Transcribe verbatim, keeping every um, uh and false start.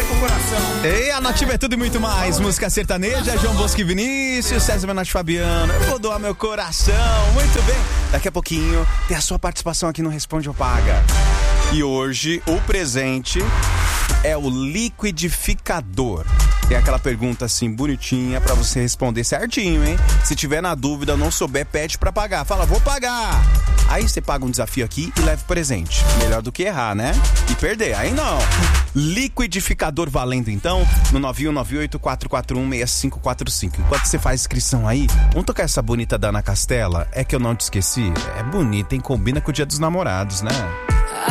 Falei com o coração. Ei, a Nativa é tudo e muito mais. Música sertaneja, João Bosco e Vinícius, César Menotti e Fabiano. Eu vou doar meu coração. Muito bem. Daqui a pouquinho tem a sua participação aqui no Responde ou Paga. E hoje o presente é o liquidificador. Tem aquela pergunta assim, bonitinha, pra você responder certinho, hein? Se tiver na dúvida, não souber, pede pra pagar. Fala, vou pagar. Aí você paga um desafio aqui e leva o presente. Melhor do que errar, né? E perder, aí não. Liquidificador valendo, então, no nove um nove oito quatro quatro um seis cinco quatro cinco. Enquanto você faz inscrição aí, vamos tocar essa bonita da Ana Castela? É que eu não te esqueci? É bonita, hein? Combina com o Dia dos Namorados, né?